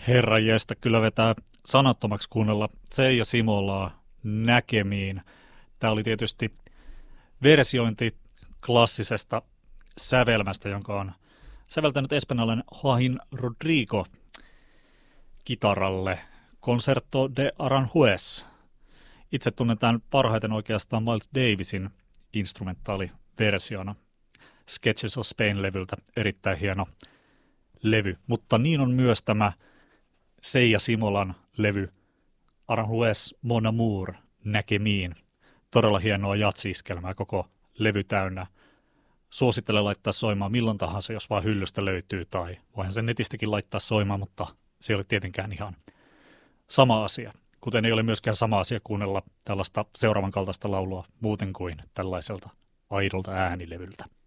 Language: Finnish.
Herranjestä, kyllä vetää sanattomaksi kuunnella Seija Simolaa näkemiin. Tämä oli tietysti versiointi klassisesta sävelmästä, jonka on säveltänyt espanjalainen Joaquin Rodrigo kitaralle. Concerto de Aranjuez. Itse tunnetaan parhaiten oikeastaan Miles Davisin instrumentaaliversiona Sketches of Spain-levyltä. Erittäin hieno levy, mutta niin on myös tämä Seija Simolan levy Aranjuez Mon Amour näkemiin. Todella hienoa jatsi-iskelmää, koko levy täynnä. Suosittelen laittaa soimaan milloin tahansa, jos vaan hyllystä löytyy, tai voihan sen netistäkin laittaa soimaan, mutta se ei ole tietenkään ihan sama asia. Kuten ei ole myöskään sama asia kuunnella tällaista seuraavan kaltaista laulua muuten kuin tällaiselta aidolta äänilevyltä.